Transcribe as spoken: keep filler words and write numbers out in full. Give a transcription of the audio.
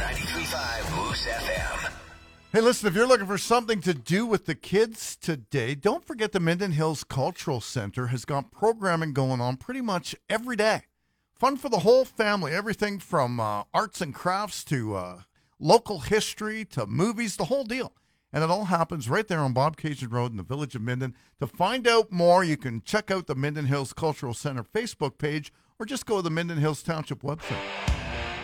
ninety-three point five Moose F M. Hey, listen, if you're looking for something to do with the kids today, don't forget the Minden Hills Cultural Center has got programming going on pretty much every day. Fun for the whole family, everything from uh, arts and crafts to uh, local history to movies, the whole deal. And it all happens right there on Bob Cajun Road in the village of Minden. To find out more, you can check out the Minden Hills Cultural Center Facebook page or just go to the Minden Hills Township website.